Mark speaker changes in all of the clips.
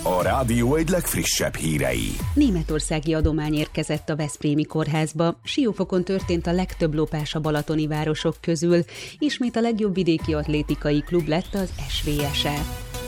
Speaker 1: A rádió egy legfrissebb hírei.
Speaker 2: Németországi adomány érkezett a veszprémi kórházba. Siófokon történt a legtöbb lopás a balatoni városok közül. Ismét a legjobb vidéki atlétikai klub lett az SVS-e.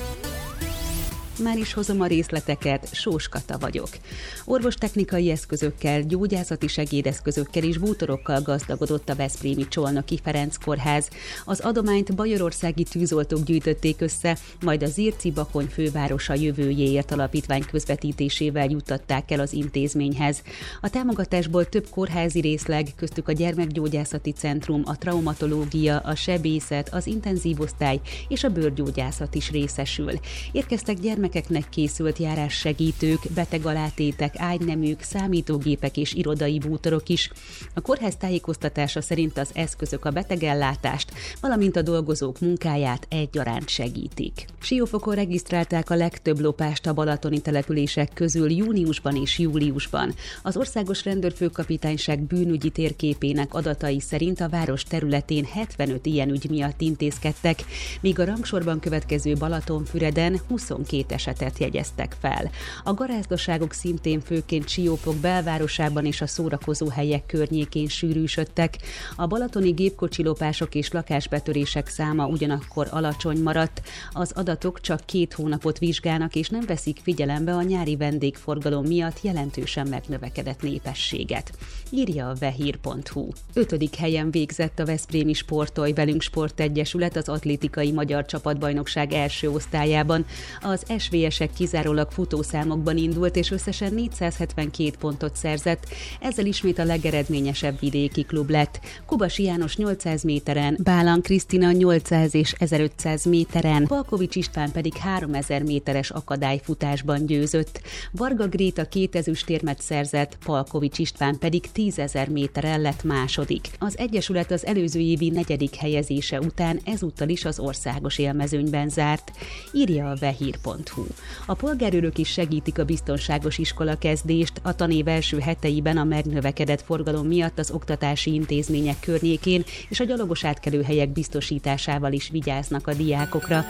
Speaker 2: Már is hozom a részleteket, Sós Kata vagyok. Orvostechnikai eszközökkel, gyógyászati segédeszközökkel és bútorokkal gazdagodott a veszprémi Csolnoki Ferenc kórház. Az adományt bajorországi tűzoltók gyűjtötték össze, majd a Zirci-Bakony fővárosa jövőjéért alapítvány közvetítésével juttatták el az intézményhez. A támogatásból több kórházi részleg, köztük a gyermekgyógyászati centrum, a traumatológia, a sebészet, az intenzív osztály és a bőrgyógyászat is részesül. Érkeztek gyermekeknek készült járássegítők, betegalátétek, ágyneműk, számítógépek és irodai bútorok is. A kórház tájékoztatása szerint az eszközök a betegellátást, valamint a dolgozók munkáját egyaránt segítik. Siófokon regisztrálták a legtöbb lopást a balatoni települések közül júniusban és júliusban. Az Országos Rendőrfőkapitányság bűnügyi térképének adatai szerint a város területén 75 ilyen ügy miatt intézkedtek, míg a rangsorban következő Balatonfüreden 22 esetet jegyeztek fel. A garázdaságok szintén főként Siófok belvárosában és a szórakozóhelyek környékén sűrűsödtek. A balatoni gépkocsilopások és lakásbetörések száma ugyanakkor alacsony maradt. Az adatok csak 2 hónapot vizsgálnak és nem veszik figyelembe a nyári vendégforgalom miatt jelentősen megnövekedett népességet. Írja a vehír.hu. 5. helyen végzett a veszprémi Sportolj Velünk Sportegyesület az atlétikai magyar csapatbajnokság első osztályában. Az SVS-ek kizárólag futószámokban indult, és összesen 472 pontot szerzett, ezzel ismét a legeredményesebb vidéki klub lett. Kubasi János 800 méteren, Bálan Krisztina 800 és 1500 méteren, Palkovics István pedig 3000 méteres akadályfutásban győzött. Varga Gréta 2 ezüstérmet szerzett, Palkovics István pedig 10.000 méteren lett második. Az egyesület az előző évi 4. helyezése után ezúttal is az országos élmezőnyben zárt, írja a vehír.hu. A polgárőrök is segítik a biztonságos iskola kezdést, a tanév első heteiben a megnövekedett forgalom miatt az oktatási intézmények környékén és a gyalogos átkelőhelyek biztosításával is vigyáznak a diákokra.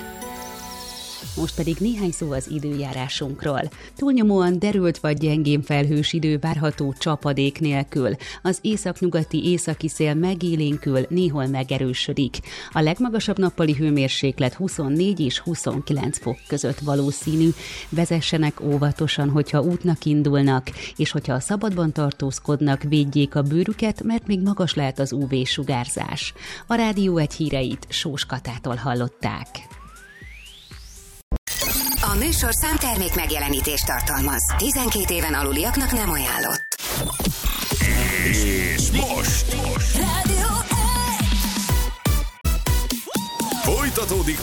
Speaker 2: Most pedig néhány szó az időjárásunkról. Túlnyomóan derült vagy gyengén felhős idő várható csapadék nélkül. Az északnyugati északi szél megélénkül, néhol megerősödik. A legmagasabb nappali hőmérséklet 24 és 29 fok között valószínű. Vezessenek óvatosan, hogyha útnak indulnak, és hogyha a szabadban tartózkodnak, védjék a bőrüket, mert még magas lehet az UV-sugárzás. A rádió egy híreit Sós Katától hallották.
Speaker 3: A műsorszám termék megjelenítést tartalmaz. 12 éven aluliaknak nem ajánlott.
Speaker 1: És most
Speaker 3: Rádió
Speaker 1: folytatódik